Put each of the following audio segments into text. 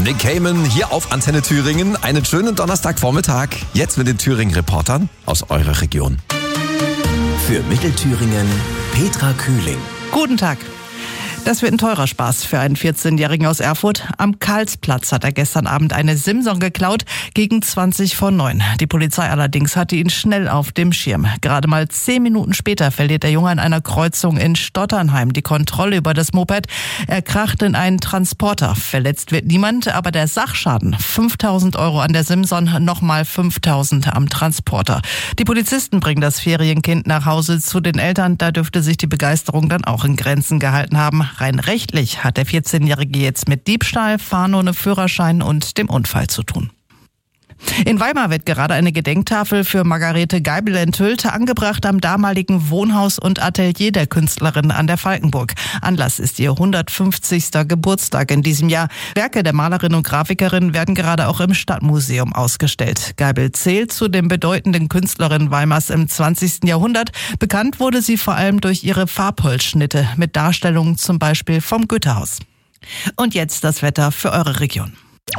Nick Cayman hier auf Antenne Thüringen. Einen schönen Donnerstagvormittag. Jetzt mit den Thüringen-Reportern aus eurer Region. Für Mittelthüringen Petra Kühling. Guten Tag. Das wird ein teurer Spaß für einen 14-Jährigen aus Erfurt. Am Karlsplatz hat er gestern Abend eine Simson geklaut, gegen 8:20. Die Polizei allerdings hatte ihn schnell auf dem Schirm. Gerade mal 10 Minuten später verliert der Junge an einer Kreuzung in Stotternheim die Kontrolle über das Moped. Er kracht in einen Transporter. Verletzt wird niemand, aber der Sachschaden, 5.000 Euro an der Simson, nochmal 5.000 am Transporter. Die Polizisten bringen das Ferienkind nach Hause zu den Eltern. Da dürfte sich die Begeisterung dann auch in Grenzen gehalten haben. Rein rechtlich hat der 14-Jährige jetzt mit Diebstahl, Fahren ohne Führerschein und dem Unfall zu tun. In Weimar wird gerade eine Gedenktafel für Margarete Geibel enthüllt, angebracht am damaligen Wohnhaus und Atelier der Künstlerin an der Falkenburg. Anlass ist ihr 150. Geburtstag in diesem Jahr. Werke der Malerin und Grafikerin werden gerade auch im Stadtmuseum ausgestellt. Geibel zählt zu den bedeutenden Künstlerinnen Weimars im 20. Jahrhundert. Bekannt wurde sie vor allem durch ihre Farbholzschnitte mit Darstellungen zum Beispiel vom Goethehaus. Und jetzt das Wetter für eure Region.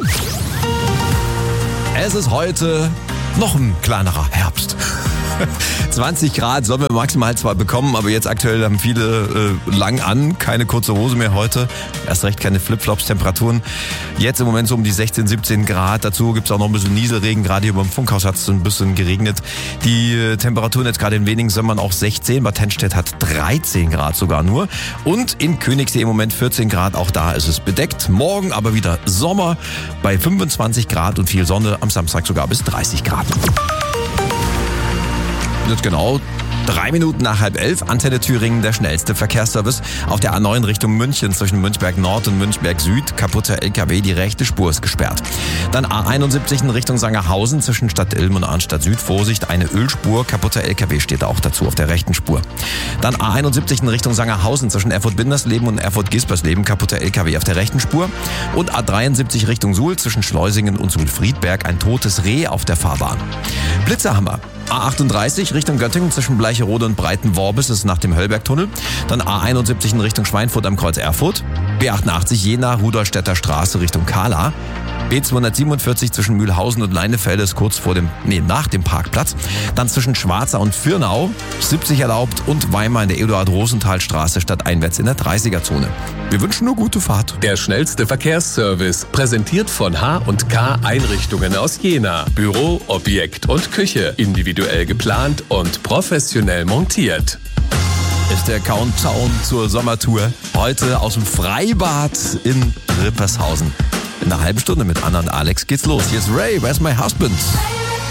Es ist heute noch ein kleinerer Herbst. 20 Grad sollen wir maximal zwar bekommen, aber jetzt aktuell haben viele lang an, keine kurze Hose mehr heute. Erst recht keine Flipflops, Temperaturen. Jetzt im Moment so um die 16, 17 Grad. Dazu gibt's auch noch ein bisschen Nieselregen. Gerade hier beim Funkhaus hat es ein bisschen geregnet. Die Temperaturen jetzt gerade in wenigen Sömmern auch 16. Bad Tennstedt hat 13 Grad sogar nur. Und in Königssee im Moment 14 Grad. Auch da ist es bedeckt. Morgen aber wieder Sommer bei 25 Grad und viel Sonne. Am Samstag sogar bis 30 Grad. Jetzt genau 3 Minuten nach 10:30, Antenne Thüringen, der schnellste Verkehrsservice. Auf der A9 Richtung München zwischen Münchberg Nord und Münchberg Süd, kaputter LKW, die rechte Spur ist gesperrt. Dann A71 in Richtung Sangerhausen zwischen Stadt Ilm und Arnstadt Süd, Vorsicht, eine Ölspur, kaputter LKW steht auch dazu auf der rechten Spur. Dann A71 in Richtung Sangerhausen zwischen Erfurt-Bindersleben und Erfurt-Gispersleben, kaputter LKW auf der rechten Spur. Und A73 Richtung Suhl zwischen Schleusingen und Suhl-Friedberg, ein totes Reh auf der Fahrbahn. Blitzerhammer. A38 Richtung Göttingen zwischen Bleicherode und Breitenworbis ist nach dem Höllbergtunnel. Dann A71 in Richtung Schweinfurt am Kreuz Erfurt. B88 Jena, Rudolstädter Straße Richtung Kahla. B247 zwischen Mühlhausen und Leinefelde ist kurz nach dem Parkplatz. Dann zwischen Schwarza und Fürnau 70 erlaubt und Weimar in der Eduard-Rosenthal-Straße stadteinwärts in der 30er-Zone. Wir wünschen nur gute Fahrt. Der schnellste Verkehrsservice, präsentiert von H&K Einrichtungen aus Jena. Büro, Objekt und Küche, individuell geplant und professionell montiert. Ist der Countdown zur Sommertour. Heute aus dem Freibad in Rippershausen. In einer halben Stunde mit Anna und Alex geht's los. Hier ist Ray, Where's My Husband?